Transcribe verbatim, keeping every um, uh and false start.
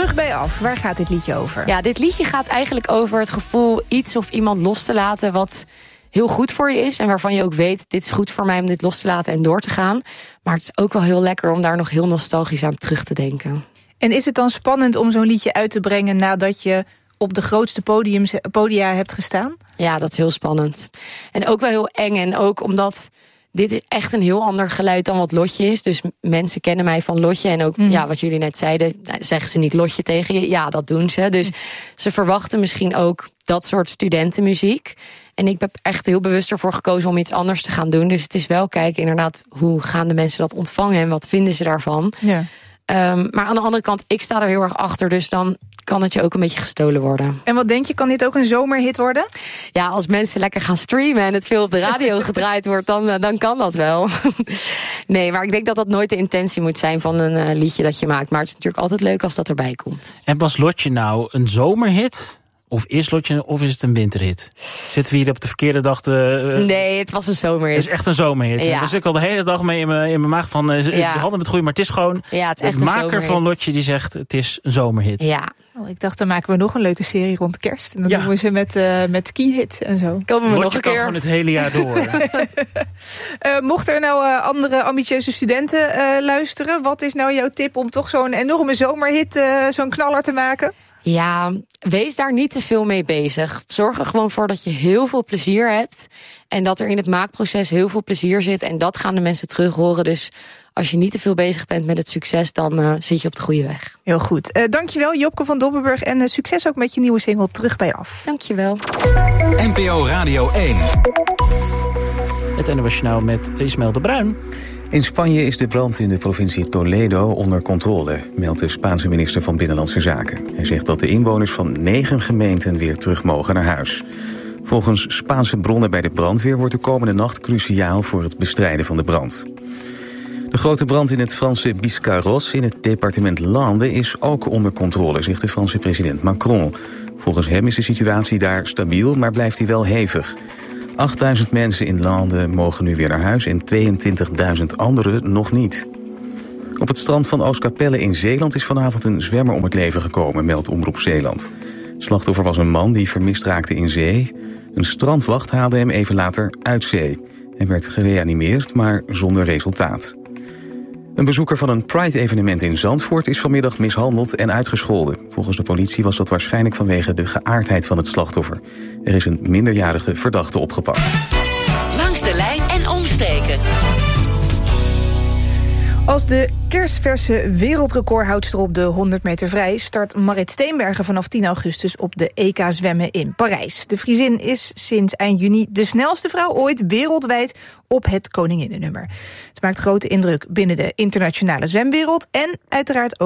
Terug bij af. Waar gaat dit liedje over? Ja, dit liedje gaat eigenlijk over het gevoel iets of iemand los te laten wat heel goed voor je is en waarvan je ook weet, dit is goed voor mij om dit los te laten en door te gaan. Maar het is ook wel heel lekker om daar nog heel nostalgisch aan terug te denken. En is het dan spannend om zo'n liedje uit te brengen nadat je op de grootste podiums, podia hebt gestaan? Ja, dat is heel spannend. En ook wel heel eng. En ook omdat dit is echt een heel ander geluid dan wat Lotje is. Dus mensen kennen mij van Lotje. En ook, mm. ja, wat jullie net zeiden, zeggen ze niet Lotje tegen je? Ja, dat doen ze. Dus mm. ze verwachten misschien ook dat soort studentenmuziek. En ik heb echt heel bewust ervoor gekozen om iets anders te gaan doen. Dus het is wel kijken inderdaad, hoe gaan de mensen dat ontvangen en wat vinden ze daarvan? Ja. Um, maar aan de andere kant, ik sta er heel erg achter, dus dan kan het je ook een beetje gestolen worden. En wat denk je, kan dit ook een zomerhit worden? Ja, als mensen lekker gaan streamen en het veel op de radio gedraaid wordt, dan, dan kan dat wel. Nee, maar ik denk dat dat nooit de intentie moet zijn van een uh, liedje dat je maakt. Maar het is natuurlijk altijd leuk als dat erbij komt. En was Lotje nou een zomerhit? Of is Lotje, of is het een winterhit? Zitten we hier op de verkeerde dag te... Uh, nee, het was een zomerhit. Het is echt een zomerhit. Ja. Daar zit ik al de hele dag mee in mijn, in mijn maag van... Uh, ja. We hadden het goed, maar het is gewoon... Ja, het is echt de maker zomerhit. van Lotje die zegt, het is een zomerhit. Ja. Oh, ik dacht, dan maken we nog een leuke serie rond kerst. En dan ja. doen we ze met, uh, met ski-hits en zo. Komen we Lotje nog een keer. kan gewoon het hele jaar door. uh, mochten er nou uh, andere ambitieuze studenten uh, luisteren... wat is nou jouw tip om toch zo'n enorme zomerhit, uh, zo'n knaller te maken? Ja, wees daar niet te veel mee bezig. Zorg er gewoon voor dat je heel veel plezier hebt. En dat er in het maakproces heel veel plezier zit. En dat gaan de mensen terug horen. Dus als je niet te veel bezig bent met het succes, dan uh, zit je op de goede weg. Heel goed. Uh, dankjewel, Jopke van Dobbenburg. En uh, succes ook met je nieuwe single Terug bij af. Dankjewel. N P O Radio één. Het N O S Journaal met Ismaël de Bruin. In Spanje is de brand in de provincie Toledo onder controle, meldt de Spaanse minister van Binnenlandse Zaken. Hij zegt dat de inwoners van negen gemeenten weer terug mogen naar huis. Volgens Spaanse bronnen bij de brandweer wordt de komende nacht cruciaal voor het bestrijden van de brand. De grote brand in het Franse Biscarrosse in het departement Landes is ook onder controle, zegt de Franse president Macron. Volgens hem is de situatie daar stabiel, maar blijft die wel hevig. achtduizend mensen in Landes mogen nu weer naar huis en tweeëntwintigduizend anderen nog niet. Op het strand van Oostkapelle in Zeeland is vanavond een zwemmer om het leven gekomen, meldt Omroep Zeeland. Het slachtoffer was een man die vermist raakte in zee. Een strandwacht haalde hem even later uit zee. Hij werd gereanimeerd, maar zonder resultaat. Een bezoeker van een Pride-evenement in Zandvoort is vanmiddag mishandeld en uitgescholden. Volgens de politie was dat waarschijnlijk vanwege de geaardheid van het slachtoffer. Er is een minderjarige verdachte opgepakt. Langs de lijn en omstreken. Als de kerstverse wereldrecordhoudster op de honderd meter vrij start Marit Steenbergen vanaf tien augustus op de E K zwemmen in Parijs. De Friesin is sinds eind juni de snelste vrouw ooit wereldwijd op het koninginnennummer. Het maakt grote indruk binnen de internationale zwemwereld en uiteraard ook